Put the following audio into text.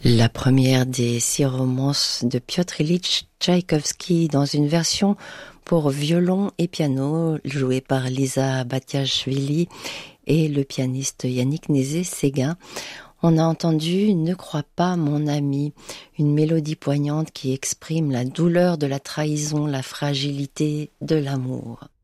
La première des 6 romances de Piotr Ilyich Tchaïkovski dans une version pour violon et piano jouée par Lisa Batiashvili et le pianiste Yannick Nézet-Séguin. On a entendu Ne crois pas mon ami, une mélodie poignante qui exprime la douleur de la trahison, la fragilité de l'amour.